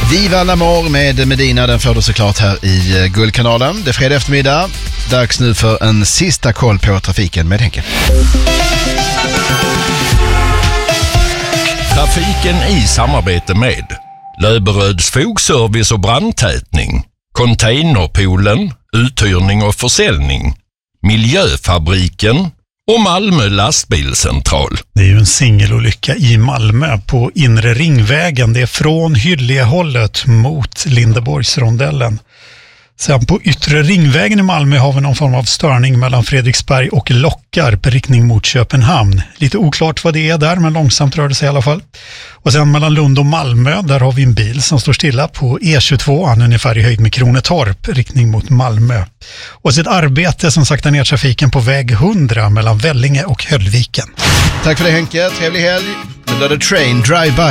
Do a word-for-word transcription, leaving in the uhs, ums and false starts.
Viva l'Amour med Medina, den får du såklart här i Guldkanalen. Det är fredag eftermiddag. Dags nu för en sista koll på trafiken med Henke. Trafiken i samarbete med Löberöds fogservice och brandtätning, Containerpoolen, uthyrning och försäljning, Miljöfabriken och Malmö lastbilscentral. Det är ju en singelolycka i Malmö på inre ringvägen. Det är från Hyllehållet mot Lindeborgsrondellen. Sen på yttre ringvägen i Malmö har vi någon form av störning mellan Fredriksberg och Lockarp i riktning mot Köpenhamn. Lite oklart vad det är där, men långsamt rör det sig i alla fall. Och sen mellan Lund och Malmö, där har vi en bil som står stilla på E tjugotvå, ungefär i höjd med Kronetorp, riktning mot Malmö. Och så ett arbete som saktar ner trafiken på väg hundra mellan Vellinge och Höllviken. Tack för det Henke, trevlig helg. Nu blir det Train Drive By.